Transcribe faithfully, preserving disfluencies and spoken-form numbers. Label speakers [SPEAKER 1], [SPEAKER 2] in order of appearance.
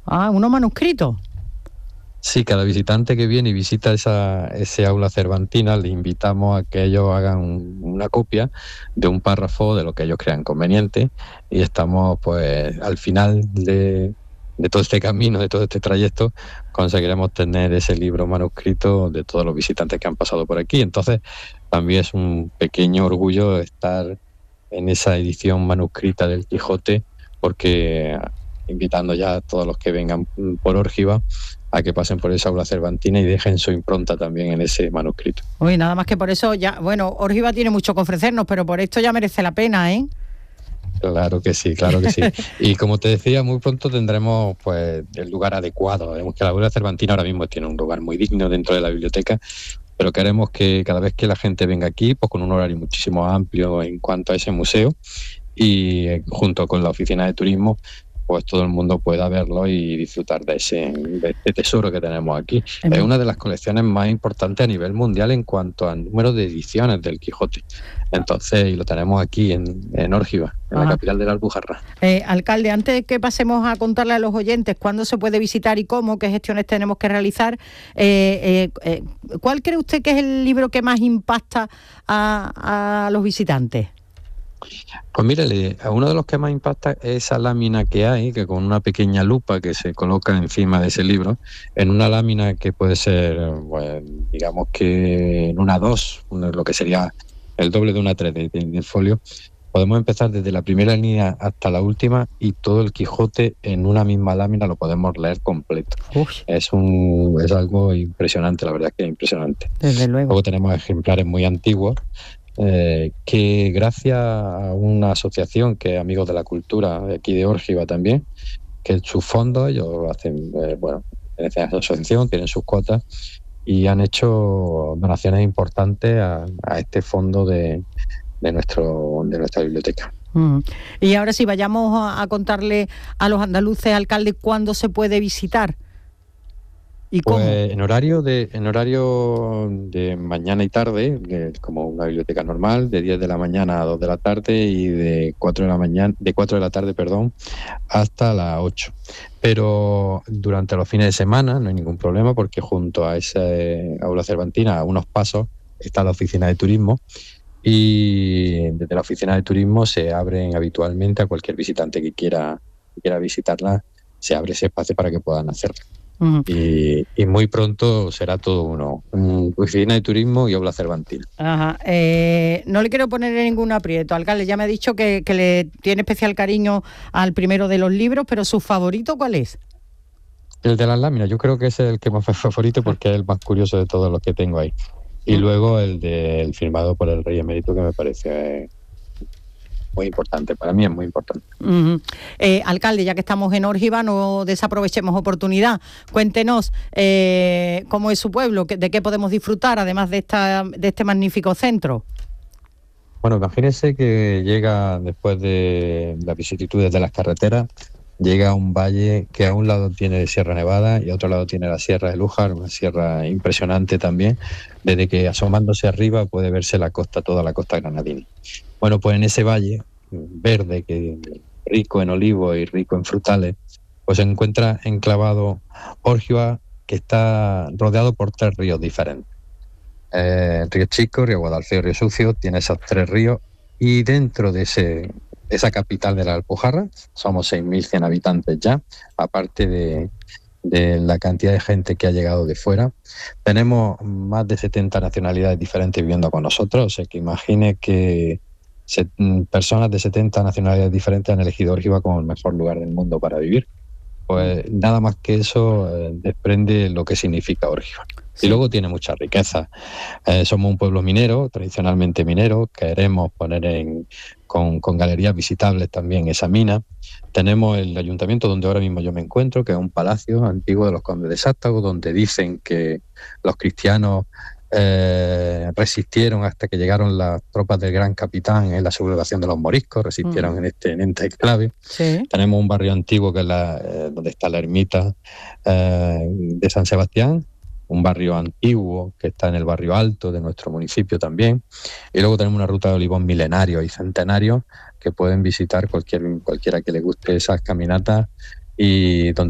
[SPEAKER 1] Ah, unos manuscritos.
[SPEAKER 2] Sí, cada visitante que viene y visita esa, ese aula cervantina, le invitamos a que ellos hagan un, una copia de un párrafo de lo que ellos crean conveniente, y estamos, pues, al final de, de todo este camino, de todo este trayecto, conseguiremos tener ese libro manuscrito de todos los visitantes que han pasado por aquí. Entonces, también es un pequeño orgullo estar en esa edición manuscrita del Quijote, porque invitando ya a todos los que vengan por Órgiva a que pasen por esa aula cervantina y dejen su impronta también en ese manuscrito.
[SPEAKER 1] Uy, nada más que por eso ya, bueno, Órgiva tiene mucho que ofrecernos, pero por esto ya merece la pena, ¿eh?
[SPEAKER 2] Claro que sí, claro que sí. Y como te decía, muy pronto tendremos, pues, el lugar adecuado. Vemos que la aula cervantina ahora mismo tiene un lugar muy digno dentro de la biblioteca, pero queremos que cada vez que la gente venga aquí, pues con un horario muchísimo amplio en cuanto a ese museo, y eh, junto con la oficina de turismo, pues todo el mundo pueda verlo y disfrutar de ese, de este tesoro que tenemos aquí. Es una de las colecciones más importantes a nivel mundial en cuanto al número de ediciones del Quijote. Entonces, y lo tenemos aquí en, en Órgiva, en Ajá. la capital de la Alpujarra.
[SPEAKER 1] Eh, alcalde, antes de que pasemos a contarle a los oyentes cuándo se puede visitar y cómo, qué gestiones tenemos que realizar, eh, eh, eh, ¿cuál cree usted que es el libro que más impacta a, a los visitantes?
[SPEAKER 2] Pues mírale, a uno de los que más impacta es esa lámina que hay, que con una pequeña lupa que se coloca encima de ese libro, en una lámina que puede ser, pues, digamos que en una dos, lo que sería el doble de una tres de, de, de folio, podemos empezar desde la primera línea hasta la última y todo el Quijote en una misma lámina lo podemos leer completo. Uf. Es un es algo impresionante, la verdad que es impresionante.
[SPEAKER 1] Desde luego.
[SPEAKER 2] Luego tenemos ejemplares muy antiguos, Eh, que gracias a una asociación que es Amigos de la Cultura de aquí de Órgiva también, que en sus fondos ellos hacen, eh, bueno, en esa asociación tienen sus cuotas y han hecho donaciones importantes a, a este fondo de, de nuestro de nuestra biblioteca.
[SPEAKER 1] Mm. Y ahora sí, vayamos a, a contarle a los andaluces, alcalde, cuándo se puede visitar. ¿Y cómo?
[SPEAKER 2] Pues en horario de en horario de mañana y tarde, de, como una biblioteca normal, de diez de la mañana a dos de la tarde y de cuatro de la mañana, de cuatro de la tarde, perdón, hasta las ocho. Pero durante los fines de semana no hay ningún problema, porque junto a esa aula cervantina, a unos pasos, está la oficina de turismo, y desde la oficina de turismo se abren habitualmente a cualquier visitante que quiera, que quiera visitarla, se abre ese espacio para que puedan hacerlo. Uh-huh. Y, y muy pronto será todo uno, um, oficina de turismo y aula cervantina.
[SPEAKER 1] Ajá. Eh, no le quiero poner en ningún aprieto, alcalde, ya me ha dicho que, que le tiene especial cariño al primero de los libros, pero ¿su favorito cuál es?
[SPEAKER 2] El de las láminas, yo creo que ese es el que más es favorito porque es el más curioso de todos los que tengo ahí. Y uh-huh. luego el del firmado por el Rey Emérito, que me parece muy importante, para mí es muy importante.
[SPEAKER 1] Uh-huh. Eh, alcalde, ya que estamos en Órgiva, no desaprovechemos oportunidad. Cuéntenos eh, cómo es su pueblo, de qué podemos disfrutar, además de, esta, de este magnífico centro.
[SPEAKER 2] Bueno, imagínense que llega, después de las vicisitudes de las carreteras, llega a un valle que a un lado tiene Sierra Nevada y a otro lado tiene la Sierra de Lújar, una sierra impresionante también, desde que asomándose arriba puede verse la costa, toda la costa granadina. Bueno, pues en ese valle verde, que rico en olivos y rico en frutales, pues se encuentra enclavado Órgiva, que está rodeado por tres ríos diferentes. Eh, Río Chico, Río Guadalfeo y Río Sucio, tiene esos tres ríos, y dentro de ese esa capital de la Alpujarra, somos seis mil cien habitantes ya, aparte de, de la cantidad de gente que ha llegado de fuera. Tenemos más de setenta nacionalidades diferentes viviendo con nosotros, o sea que imagine que se, personas de setenta nacionalidades diferentes han elegido Órgiva como el mejor lugar del mundo para vivir. Pues nada más que eso eh, desprende lo que significa Órgiva. Sí. Y luego tiene mucha riqueza. Eh, somos un pueblo minero, tradicionalmente minero, queremos poner en, con, con galerías visitables también esa mina. Tenemos el ayuntamiento donde ahora mismo yo me encuentro, que es un palacio antiguo de los condes de Sástago, donde dicen que los cristianos eh, resistieron hasta que llegaron las tropas del Gran Capitán en la sublevación de los moriscos, resistieron mm. en este en este enclave. Sí. Tenemos un barrio antiguo que es la, eh, donde está la ermita eh, de San Sebastián, un barrio antiguo que está en el barrio alto de nuestro municipio también, y luego tenemos una ruta de olivos milenarios y centenarios que pueden visitar cualquier, cualquiera que le guste esas caminatas, y donde